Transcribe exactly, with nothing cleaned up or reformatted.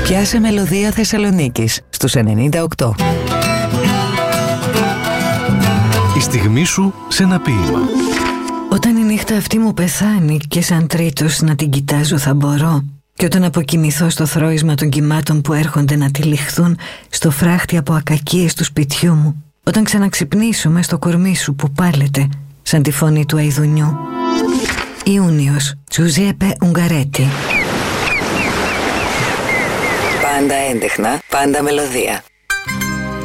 Πιάσε μελωδία Θεσσαλονίκης στους ενενήντα οκτώ. Η στιγμή σου σε ένα ποίημα. Όταν η νύχτα αυτή μου πεθάνει και σαν τρίτος να την κοιτάζω θα μπορώ, και όταν αποκοιμηθώ στο θρώισμα των κυμάτων που έρχονται να τυλιχθούν στο φράχτη από ακακίες του σπιτιού μου, όταν ξαναξυπνήσω μες στο κορμί σου που πάλεται σαν τη φωνή του αηδουνιού. Ιούνιος, Τζουζέπε Ουγγαρέτη. Πάντα έντεχνα, πάντα μελωδία.